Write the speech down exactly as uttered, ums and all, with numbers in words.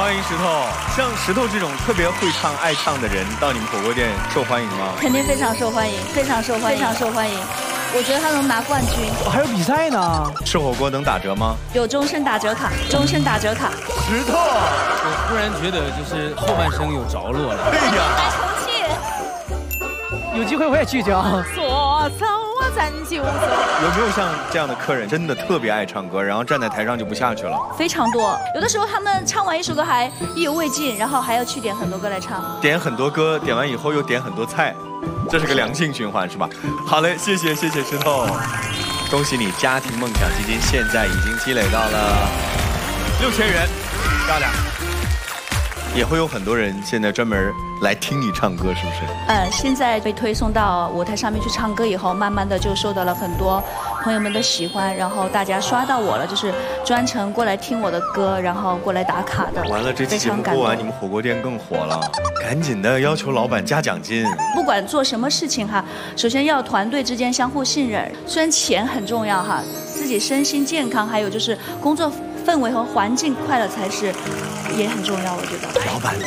欢迎石头。像石头这种特别会唱、爱唱的人，到你们火锅店受欢迎吗？ 肯定非常受欢迎，非常受欢迎，非常受欢迎。我觉得他能拿冠军。 哦、还有比赛呢。 吃火锅能打折吗？ 有终身打折卡，终身打折卡。 石头， 我忽然觉得就是后半生有着落了。 对呀。 重庆。 有机会我也去教。 所走我咱就走。 有没有像这样的客人，真的特别爱唱歌，然后站在台上就不下去了？ 非常多，有的时候他们唱完一首歌还意犹未尽，然后还要去点很多歌来唱。 点很多歌，点完以后又点很多菜，这是个良性循环，是吧？好嘞，谢谢谢谢石头，恭喜你，家庭梦想基金现在已经积累到了六千元，漂亮。也会有很多人现在专门来听你唱歌，是不是？ 呃，现在被推送到舞台上面去唱歌以后，慢慢的就受到了很多朋友们的喜欢，然后大家刷到我了，就是专程过来听我的歌，然后过来打卡的。 完了，这期节目播完，你们火锅店更火了，赶紧的要求老板加奖金。 不管做什么事情哈，首先要团队之间相互信任，虽然钱很重要哈，自己身心健康，还有就是工作氛围和环境快乐才是也很重要，我觉得。 老板